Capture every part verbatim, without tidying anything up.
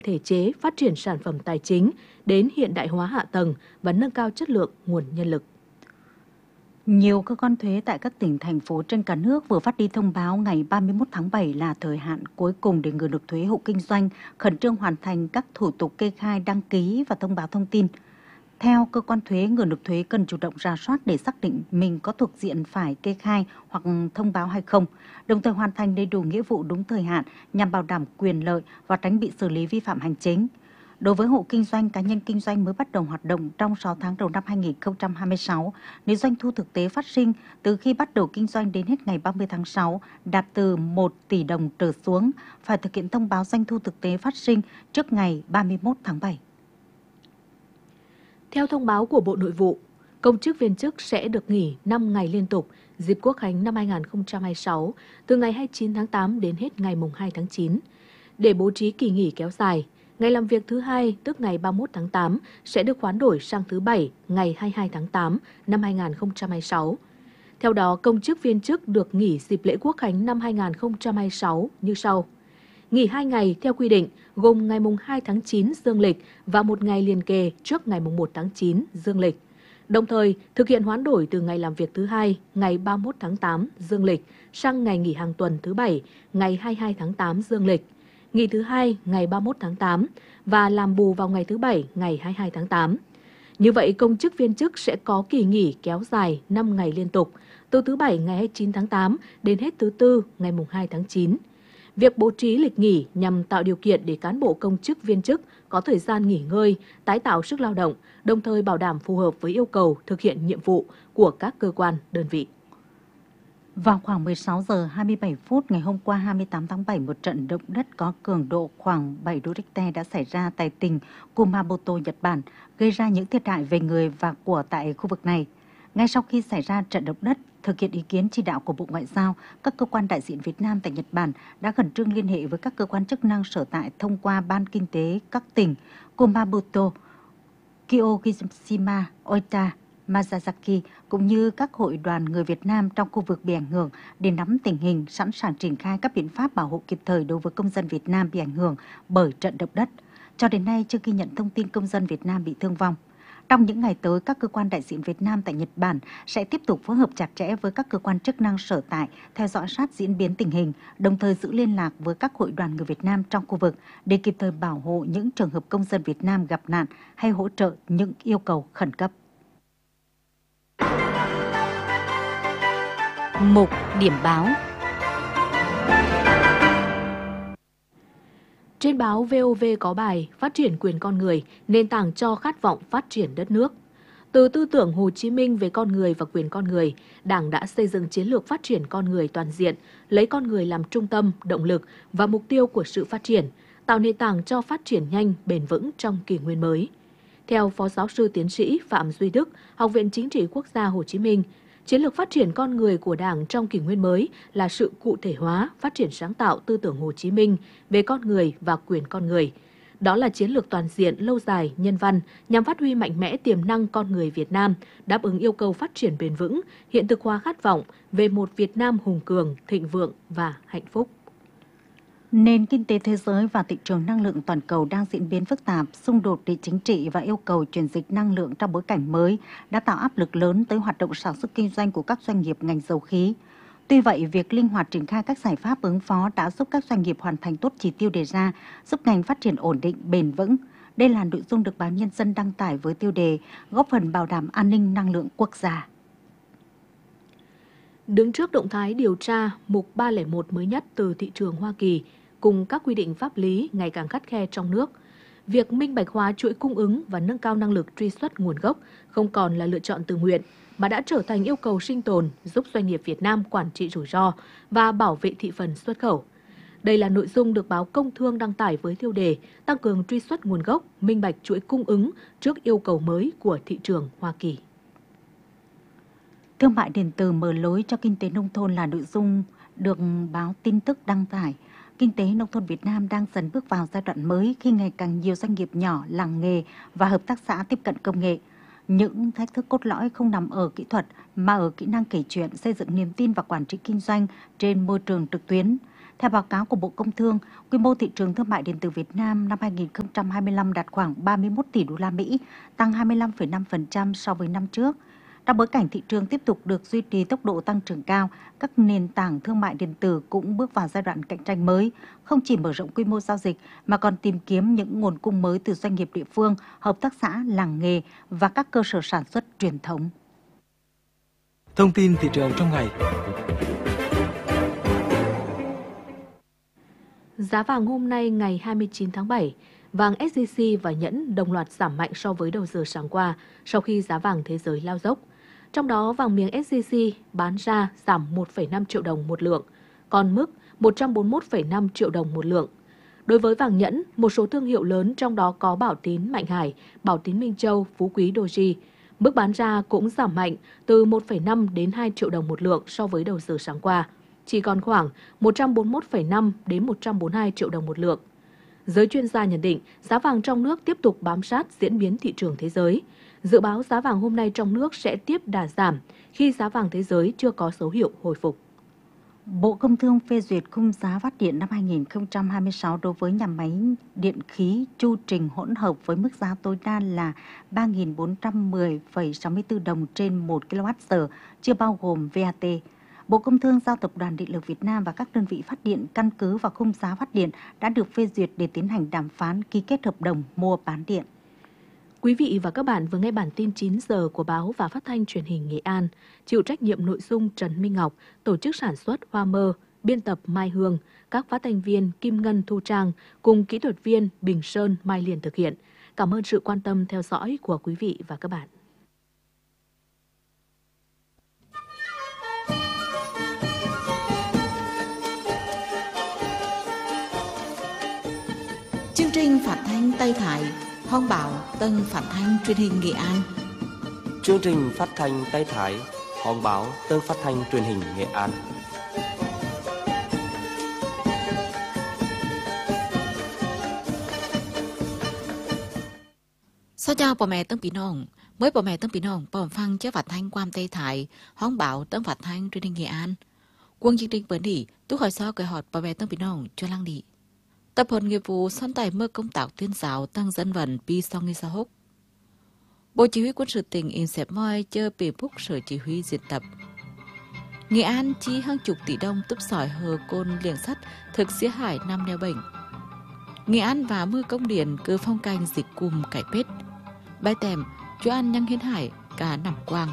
thể chế phát triển sản phẩm tài chính đến hiện đại hóa hạ tầng và nâng cao chất lượng nguồn nhân lực. Nhiều cơ quan thuế tại các tỉnh, thành phố trên cả nước vừa phát đi thông báo ngày ba mươi mốt tháng bảy là thời hạn cuối cùng để người nộp thuế hộ kinh doanh khẩn trương hoàn thành các thủ tục kê khai, đăng ký và thông báo thông tin. Theo cơ quan thuế, người nộp thuế cần chủ động rà soát để xác định mình có thuộc diện phải kê khai hoặc thông báo hay không, đồng thời hoàn thành đầy đủ nghĩa vụ đúng thời hạn nhằm bảo đảm quyền lợi và tránh bị xử lý vi phạm hành chính. Đối với hộ kinh doanh, cá nhân kinh doanh mới bắt đầu hoạt động trong sáu tháng đầu năm hai nghìn không trăm hai mươi sáu, nếu doanh thu thực tế phát sinh từ khi bắt đầu kinh doanh đến hết ngày ba mươi tháng sáu đạt từ một tỷ đồng trở xuống, phải thực hiện thông báo doanh thu thực tế phát sinh trước ngày ba mươi mốt tháng bảy. Theo thông báo của Bộ Nội vụ, công chức viên chức sẽ được nghỉ năm ngày liên tục dịp Quốc khánh năm hai nghìn không trăm hai mươi sáu, từ ngày hai mươi chín tháng tám đến hết ngày mùng hai tháng chín. Để bố trí kỳ nghỉ kéo dài, ngày làm việc thứ hai, tức ngày ba mươi mốt tháng tám, sẽ được hoán đổi sang thứ bảy, ngày hai mươi hai tháng tám năm hai nghìn không trăm hai mươi sáu. Theo đó, công chức viên chức được nghỉ dịp lễ Quốc khánh năm hai nghìn không trăm hai mươi sáu như sau. Nghỉ hai ngày theo quy định, gồm ngày mùng hai tháng chín dương lịch và một ngày liền kề trước ngày mùng một tháng chín dương lịch. Đồng thời, thực hiện hoán đổi từ ngày làm việc thứ hai, ngày ba mươi mốt tháng tám dương lịch sang ngày nghỉ hàng tuần thứ bảy, ngày hai mươi hai tháng tám dương lịch. Nghỉ thứ hai, ngày ba mươi mốt tháng tám và làm bù vào ngày thứ bảy, ngày hai mươi hai tháng tám. Như vậy, công chức viên chức sẽ có kỳ nghỉ kéo dài năm ngày liên tục, từ thứ bảy ngày hai mươi chín tháng tám đến hết thứ tư ngày mùng hai tháng chín. Việc bố trí lịch nghỉ nhằm tạo điều kiện để cán bộ công chức viên chức có thời gian nghỉ ngơi, tái tạo sức lao động, đồng thời bảo đảm phù hợp với yêu cầu thực hiện nhiệm vụ của các cơ quan, đơn vị. Vào khoảng mười sáu giờ hai mươi bảy phút ngày hôm qua hai mươi tám tháng bảy, một trận động đất có cường độ khoảng bảy độ Richter đã xảy ra tại tỉnh Kumamoto, Nhật Bản, gây ra những thiệt hại về người và của tại khu vực này. Ngay sau khi xảy ra trận động đất, thực hiện ý kiến chỉ đạo của Bộ Ngoại giao, các cơ quan đại diện Việt Nam tại Nhật Bản đã khẩn trương liên hệ với các cơ quan chức năng sở tại thông qua Ban Kinh tế các tỉnh Kumamoto, Kyoshima, Oita, Miyazaki cũng như các hội đoàn người Việt Nam trong khu vực bị ảnh hưởng để nắm tình hình, sẵn sàng triển khai các biện pháp bảo hộ kịp thời đối với công dân Việt Nam bị ảnh hưởng bởi trận động đất. Cho đến nay chưa ghi nhận thông tin công dân Việt Nam bị thương vong. Trong những ngày tới, các cơ quan đại diện Việt Nam tại Nhật Bản sẽ tiếp tục phối hợp chặt chẽ với các cơ quan chức năng sở tại, theo dõi sát diễn biến tình hình, đồng thời giữ liên lạc với các hội đoàn người Việt Nam trong khu vực để kịp thời bảo hộ những trường hợp công dân Việt Nam gặp nạn hay hỗ trợ những yêu cầu khẩn cấp. Mục điểm báo. Trên báo vê o vê có bài Phát triển quyền con người, nền tảng cho khát vọng phát triển đất nước. Từ tư tưởng Hồ Chí Minh về con người và quyền con người, Đảng đã xây dựng chiến lược phát triển con người toàn diện, lấy con người làm trung tâm, động lực và mục tiêu của sự phát triển, tạo nền tảng cho phát triển nhanh, bền vững trong kỷ nguyên mới. Theo Phó Giáo sư Tiến sĩ Phạm Duy Đức, Học viện Chính trị Quốc gia Hồ Chí Minh, chiến lược phát triển con người của Đảng trong kỷ nguyên mới là sự cụ thể hóa, phát triển sáng tạo tư tưởng Hồ Chí Minh về con người và quyền con người. Đó là chiến lược toàn diện, lâu dài, nhân văn nhằm phát huy mạnh mẽ tiềm năng con người Việt Nam, đáp ứng yêu cầu phát triển bền vững, hiện thực hóa khát vọng về một Việt Nam hùng cường, thịnh vượng và hạnh phúc. Nền kinh tế thế giới và thị trường năng lượng toàn cầu đang diễn biến phức tạp, xung đột địa chính trị và yêu cầu chuyển dịch năng lượng trong bối cảnh mới đã tạo áp lực lớn tới hoạt động sản xuất kinh doanh của các doanh nghiệp ngành dầu khí. Tuy vậy, việc linh hoạt triển khai các giải pháp ứng phó đã giúp các doanh nghiệp hoàn thành tốt chỉ tiêu đề ra, giúp ngành phát triển ổn định, bền vững. Đây là nội dung được báo Nhân dân đăng tải với tiêu đề góp phần bảo đảm an ninh năng lượng quốc gia. Đứng trước động thái điều tra mục ba không một mới nhất từ thị trường Hoa Kỳ, cùng các quy định pháp lý ngày càng khắt khe trong nước, việc minh bạch hóa chuỗi cung ứng và nâng cao năng lực truy xuất nguồn gốc không còn là lựa chọn tự nguyện, mà đã trở thành yêu cầu sinh tồn giúp doanh nghiệp Việt Nam quản trị rủi ro và bảo vệ thị phần xuất khẩu. Đây là nội dung được báo Công Thương đăng tải với tiêu đề tăng cường truy xuất nguồn gốc, minh bạch chuỗi cung ứng trước yêu cầu mới của thị trường Hoa Kỳ. Thương mại điện tử mở lối cho kinh tế nông thôn là nội dung được báo Tin Tức đăng tải. Kinh tế nông thôn Việt Nam đang dần bước vào giai đoạn mới khi ngày càng nhiều doanh nghiệp nhỏ, làng nghề và hợp tác xã tiếp cận công nghệ. Những thách thức cốt lõi không nằm ở kỹ thuật mà ở kỹ năng kể chuyện, xây dựng niềm tin và quản trị kinh doanh trên môi trường trực tuyến. Theo báo cáo của Bộ Công Thương, quy mô thị trường thương mại điện tử Việt Nam năm hai nghìn không trăm hai mươi lăm đạt khoảng ba mươi mốt tỷ đô la Mỹ, tăng hai mươi lăm phẩy năm phần trăm so với năm trước. Trong bối cảnh thị trường tiếp tục được duy trì tốc độ tăng trưởng cao, các nền tảng thương mại điện tử cũng bước vào giai đoạn cạnh tranh mới, không chỉ mở rộng quy mô giao dịch mà còn tìm kiếm những nguồn cung mới từ doanh nghiệp địa phương, hợp tác xã, làng nghề và các cơ sở sản xuất truyền thống. Thông tin thị trường trong ngày. Giá vàng hôm nay ngày hai mươi chín tháng bảy, vàng ét gi xê và nhẫn đồng loạt giảm mạnh so với đầu giờ sáng qua sau khi giá vàng thế giới lao dốc. Trong đó, vàng miếng ét gi xê bán ra giảm một phẩy năm triệu đồng một lượng, còn mức một trăm bốn mươi mốt phẩy năm triệu đồng một lượng. Đối với vàng nhẫn, một số thương hiệu lớn trong đó có Bảo Tín Mạnh Hải, Bảo Tín Minh Châu, Phú Quý Doji, mức bán ra cũng giảm mạnh từ một phẩy năm đến hai triệu đồng một lượng so với đầu giờ sáng qua, chỉ còn khoảng một trăm bốn mươi mốt phẩy năm đến một trăm bốn mươi hai triệu đồng một lượng. Giới chuyên gia nhận định giá vàng trong nước tiếp tục bám sát diễn biến thị trường thế giới. Dự báo giá vàng hôm nay trong nước sẽ tiếp đà giảm khi giá vàng thế giới chưa có dấu hiệu hồi phục. Bộ Công Thương phê duyệt khung giá phát điện năm hai nghìn không trăm hai mươi sáu đối với nhà máy điện khí chu trình hỗn hợp với mức giá tối đa là ba nghìn bốn trăm mười phẩy sáu mươi tư đồng trên một ki lô oát giờ, chưa bao gồm vê a tê. Bộ Công Thương giao Tập đoàn Điện lực Việt Nam và các đơn vị phát điện căn cứ vào khung giá phát điện đã được phê duyệt để tiến hành đàm phán ký kết hợp đồng mua bán điện. Quý vị và các bạn vừa nghe bản tin chín giờ của báo và phát thanh truyền hình Nghệ An, chịu trách nhiệm nội dung Trần Minh Ngọc, tổ chức sản xuất Hoa Mơ, biên tập Mai Hương, các phát thanh viên Kim Ngân Thu Trang cùng kỹ thuật viên Bình Sơn Mai Liên thực hiện. Cảm ơn sự quan tâm theo dõi của quý vị và các bạn. Chương trình phát thanh Tây Thái, Hoang Bảo, Tân phát thanh truyền hình Nghệ An. Chương trình phát thanh Tây Thái, Hoang Báo, Tân phát thanh truyền hình Nghệ An. Sao chào bà mẹ Tân Pí Nông, mới bà mẹ Tân Pí Nông bỏng phăng chế phát thanh Quam Tây Thái, Hoang Bảo, Tân phát thanh truyền hình Nghệ An. Quân chương trình bẩn đi, tôi hỏi sao cái họt bà mẹ Tân Pí Nông cho lăng đi. Tập huấn nghiệp vụ xoắn tài mơ công tác tuyên giáo tăng dân vận pi song nghi sa hốc. Bộ Chỉ huy Quân sự tỉnh in xếp moi chơi bể búc sở chỉ huy diễn tập. Nghệ An chi hàng chục tỷ đồng túp sỏi hờ côn liềng sắt thực xía hải năm neo bệnh. Nghệ An và mưa công điển cơ phong canh dịch cùm cải pết. Bài tèm, chú ăn nhăng hiến hải, cả nằm quang.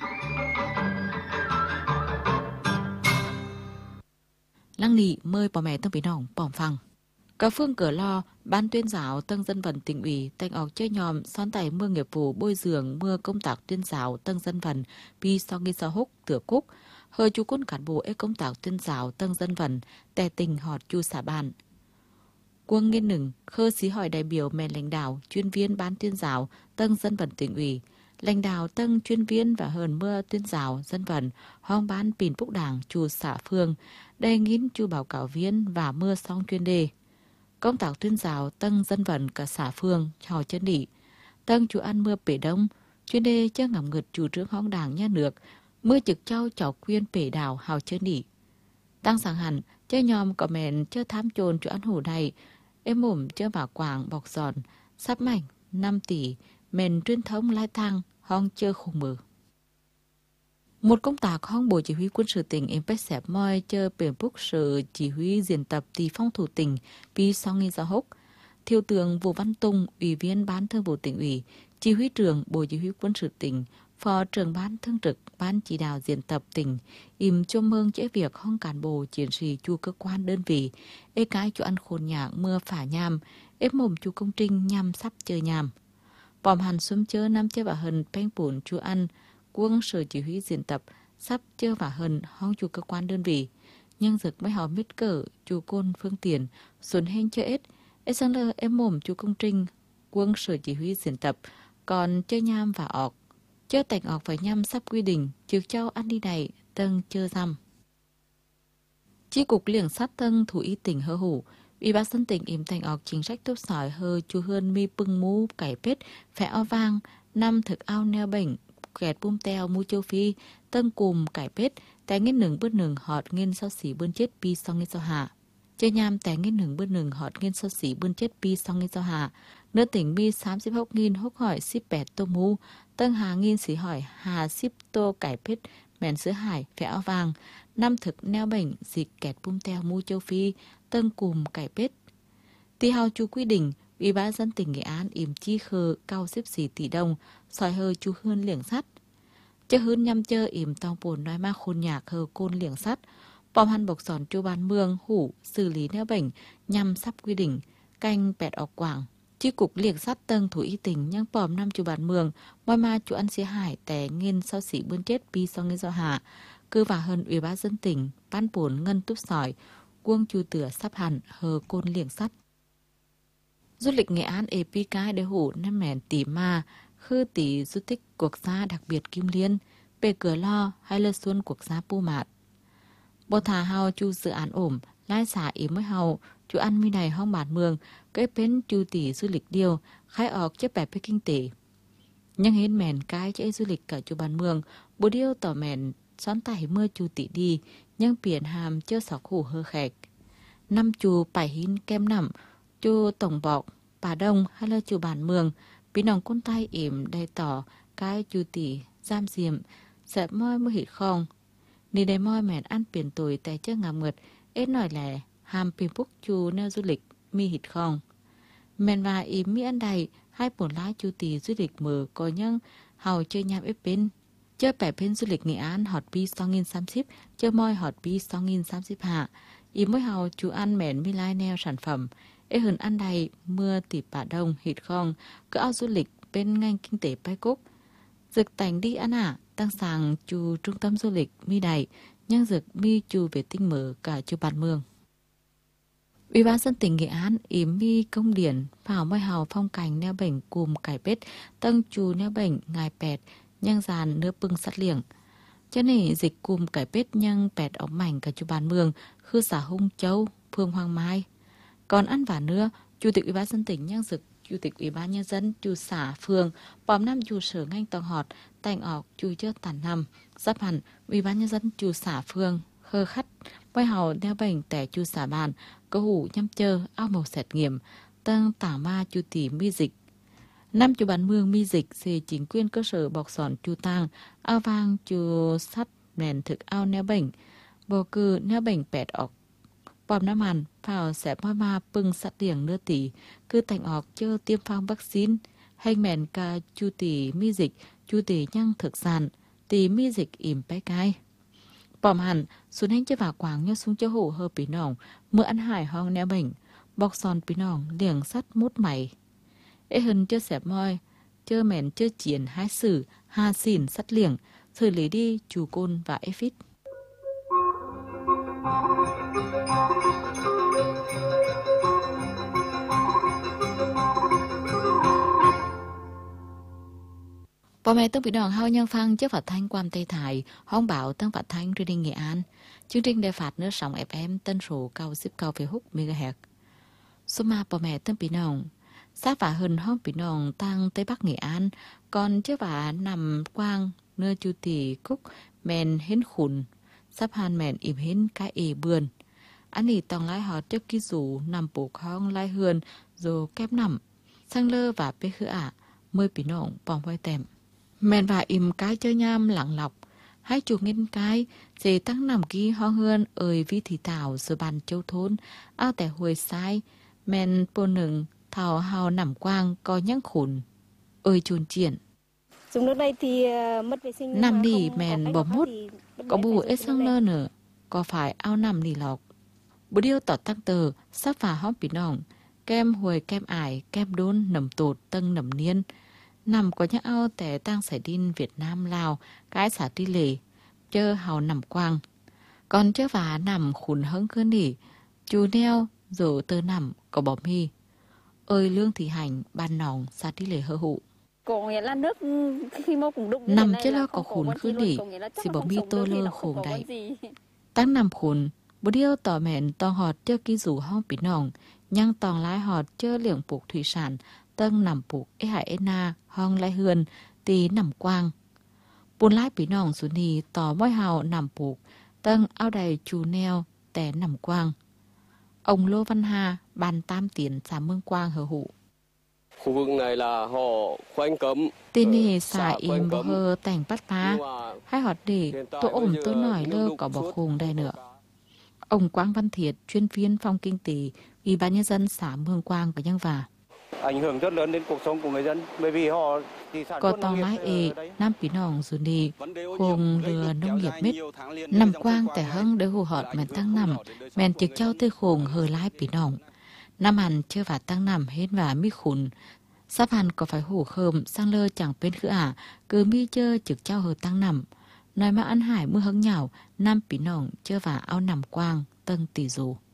Lăng nị mời bà mẹ Tân Pí Nông bỏng phăng. Cả phương cửa lo, ban tuyên giáo Tân dân vận tỉnh ủy tành ọc chơi nhòm xoắn tải mưa nghiệp vụ bôi dưỡng mưa công tác tuyên giáo Tân dân vận pi so nghi sa húc tửa cúc hờ chú quân cán bộ ế công tác tuyên giáo Tân dân vận tè tình họt chu xả bàn. Quân nghiên nừng khơ xí hỏi đại biểu mẹ lãnh đạo chuyên viên ban tuyên giáo Tân dân vận tỉnh ủy lãnh đạo Tân chuyên viên và hơn mưa tuyên giáo dân vận hoang ban pin phúc đảng chu xã phương đề nghiên chu báo cáo viên và mưa song chuyên đề. Công tác tuyên giáo Tân dân vận cả xã phương hò chân đỉ. Tân chú ăn mưa bể đông, chuyên đề cho ngầm ngực chủ trương hóng đảng nhà nước, mưa trực châu cháu quyên bể đảo hào chân đỉ. Tăng sáng hẳn, chơi nhòm có mẹn chơi tham trồn chú ăn hủ này, em mồm chơi bảo quảng bọc giòn, sắp mảnh, năm tỷ, mẹn truyền thống lai thang, hong chơi khủng mờ. Một công tác hong Bộ Chỉ huy Quân sự tỉnh em bách xếp moi chơi bể búc sự chỉ huy diễn tập tỷ phong thủ tỉnh pi song nghi giáo hốc. Thiếu tướng Vũ Văn Tùng, Ủy viên Ban Thường vụ tỉnh ủy, Chỉ huy trưởng Bộ Chỉ huy Quân sự tỉnh, Phó trưởng Ban Thường trực Ban chỉ đạo diễn tập tỉnh, im chôm mương chế việc hong cán bộ chiến sĩ chu cơ quan đơn vị, ê cái chu ăn khôn nhạc mưa phả nham, ép mồm chu công trình nhằm sắp chơi nhằm. Bòm hàn xóm chớ năm chế bà hần bánh bùn chu ăn, quân sở chỉ huy diễn tập sắp chơi và hần hong chu cơ quan đơn vị. Nhưng rực mấy họ mít cỡ chu côn phương tiền, xuân hên chơi ết, ê sang lơ em mồm chu công trình, quân sở chỉ huy diễn tập, còn chơi nham và ọc. Chơi tành ọc phải nhằm sắp quy định, trước châu ăn đi này, tân chơi răm. Chi cục liềng sát tân thủ y tỉnh hơ hủ, Ủy ban dân tỉnh im tành ọc chính sách tốt sỏi hơ chu hơn mi pưng mũ cải pết, phẻ o vang, năm thực ao neo bệnh, kẹt bum teo mu châu phi, tân cùm cải pết, tại nghiên nừng bước nừng họt nghiên sao xỉ bươn chết pi song nghiên sao hạ. chơi nhamแต่nghiên hưởng bươn hưởng họt nghiên sơ sĩ bươn chết pi song nghiên giao hạ nữa tỉnh mi sám xếp hốc nghiên hốc hỏi xếp bẹt tô mu tân hà nghiên sĩ hỏi hà xếp tô cải pết mèn sữa hải phẻ áo vàng năm thực neo bệnh dịch kẹt bum teo mu châu Phi tân cùm cải pết ti hào chú quy định Ủy ban dân tỉnh Nghệ An im chi khờ cao xếp xỉ tỷ đồng sỏi hờ chú hơn liệng sắt chứ hơn nhăm chơ im tòng bồn nói ma khôn nhạc hờ côn liệng sắt bom hăn bộc sòn chu ban mương hủ xử lý neo bệnh nhằm sắp quy định canh bẹt ọc quảng chi cục liệng sắt tân thủ y tỉnh nhang bòm năm chu ban mương moi ma chu ăn xía hải té nghiên sau sĩ bươn chết pi so nghiên do hạ cư vào hơn Ủy ban dân tỉnh ban bồn ngân túp sỏi quân chu tửa sắp hẳn hờ côn liệng sắt du lịch Nghệ An ê pê cái để hủ năm mẹn tỷ ma khư tỷ du tích quốc gia đặc biệt Kim Liên bề cửa lo hay là xuân quốc gia Pu Mạt bộ thả hào chu dự án ổm lai xả ý mới hào chu ăn mi này hong bản mường cái bến chu tỷ du lịch điều khai ọc chấp bẹp với kinh tế nhưng hến mẹn cái chế du lịch cả chu bản mường bộ điêu tỏ mẹn xón tải mưa chu tỷ đi nhưng biển hàm chơ sọc hủ hơ khẹt năm chu bảy hín kem nằm chu tổng bọc bà đông hay là chu bản mường bị nòng côn tay ỉm đầy tỏ cái chu tỷ giam diệm sợ môi mưa hịt không nì đầy môi mẹn ăn biển tuổi tại chớ ngàm ngật ít nói lẻ hàm pin phúc chu neo du lịch mi hịt không mẹn và ỉm mi ăn đầy hai bổn lá chu tỷ du lịch mở có nhân hầu chơi nham ép bên chơi bẻ bên du lịch Nghệ An hot pi song nghìn sam ship chơi môi hot pi song nghìn sam ship hạ ỉm mới hầu chu ăn mẹn mi lai neo sản phẩm ê hừng ăn đầy mưa tỉ bà đông hịt không cứ ao du lịch bên ngành kinh tế bay cúc dực tành đi ăn à tăng sàng chu trung tâm du lịch mi đầy nhưng dực mi chu về tinh mở cả chu bản mường Ủy ban dân tỉnh Nghệ An ỉm mi công điển vào môi hào phong cảnh neo bệnh cùm cải bết tân chu neo bệnh ngài pẹt nhang giàn nứa bưng sắt liệng cho nên dịch cùm cải bết nhang pẹt ống mảnh cả chu bản mường khư xả hung châu phương hoàng mai còn ăn vả nữa chủ tịch Ủy ban dân tỉnh nhang dực chủ tịch Ủy ban nhân dân chu xã phường bòm năm chu sở ngành tòng họt tành ọc chu chơ tàn năm sắp hẳn Ủy ban nhân dân chu xã phường khơ khắt quay hào đeo bệnh tẻ chu xã bàn có hủ nhăm chơ ao màu sẹt nghiệm tăng tả ma chu tỷ mi dịch năm chu bản mương mi dịch xề chính quyền cơ sở bọc sòn chu tang ao vang chu sắt nền thực ao neo bệnh bầu cử neo bệnh pẹt ọc bòm năm hàn vào sẽ moi ma pưng sát điển nưa tỷ cứ thành ọc chơ tiêm phong vaccine hành mẹn ca chu tỷ mi dịch chu tỷ nhăng thực sản tỷ mi dịch ỉm bé cai bòm hàn xuống hành chơi vào quảng nhớ xuống chơ hủ hơ pí nòng mưa ăn hải hong neo bệnh bọc son pí nòng liềng sắt mút mày ê hân chơ xẹp moi chơ mẹn chơ chiến hai sử hà xỉn sắt liềng xử lý đi chủ côn và ép phít Bò mẹ tương bị đòn hao nhân phăng trước phát thanh quan Tây Thái, hong bảo tăng phát thanh truyền hình Nghệ An. Chương trình đề phạt nước sóng ép em tân số cao xếp cao về hút megahertz. Số mà bò mẹ tương bị đòn, sát vả hơn hong bị đòn tăng Tây Bắc Nghệ An, còn trước vả nằm quang nơi chu tỷ cúc mèn hến khủn, sắp hàn mèn im hến cái ế bươn. Anh ý tòng lái họ trước ký rủ nằm bổ khong lai hườn rồi kép nằm, sang lơ và bê khứ ả, mơi bị nọng bỏng quay tèm. Mẹn và im cái chơi nham lặng lọc, hai chục nghìn cái, dì tăng nằm ký ho hươn ơi vi thị thảo rồi bàn châu thôn, ao tẻ hồi sai, mẹn bồ nừng, thảo hào nằm quang có nhăng khủn, ơi chuồn triển. Dùng nước đây thì mất vệ sinh. Nằm nỉ mẹn bỏ mốt, có bù ế sang lơ nữa, có phải ao nằm nỉ lọc. Bố điêu tỏ tăng tờ, sắp phà hóm bị nòng, kem hồi kem ải, kem đôn nầm tột tân nầm niên. Nằm có những ao tẻ tăng sải đin Việt Nam Lào, cái xả đi lề, chơ hào nằm quang. Còn chơ vả nằm khủn hứng cơ nỉ, chú neo, rồi tơ nằm, có bỏ mi. Ơi lương thị hành, ban nòng, xả đi lề hơ hụ. Có nghĩa là nước khi mô cũng đụng nằm chứ lo có khủn khứ nỉ, xì bỏ mi tô lơ khủng đầy. Tăng nằm khủn, bố điêu tỏ mẹn tòng họt chơ ký rủ hong bí nòng, nhăng tòng lái họt chơ liệng buộc thủy sản, tân nằm buộc ế hải ế na, hong lai hườn, tí nằm quang. Bùn lái bí nòng xuống nì tỏ môi hào nằm buộc, tân ao đầy chù neo, té nằm quang. Ông Lô Văn Hà, ban Tam Tiến xã Mương Quang hờ hụ. Khu vực này là họ khoanh cấm. Tên nề xã im bò hơ tành bắt phá, hai hoạt để tôi ổm tôi nói lơ có bỏ khùng đây nữa. Ông Quang Văn Thiệt, chuyên viên phòng kinh tế, Ủy ban nhân dân xã Mương Quang và Nhân Và. Ảnh hưởng rất lớn đến cuộc sống của người dân, bởi vì họ có tàu lái ê, Nam Pí Nòng dù đi, khùng lừa nông nghiệp mít. Nằm quang tại hâng để hù hợt mẹn tăng nằm, mẹn trực châu tươi khùng hờ lái Pí Nòng. Nam hẳn chưa và tăng nằm hết và mi khùn. Sắp hẳn có phải hủ khơm sang lơ chẳng bên khứ ả, cứ mi chơ trực châu hờ tăng nằm. Nói mà ăn hải mưa hứng nhào, Nam Pí Nòng chưa và ao nằm quang, tân tỷ dù.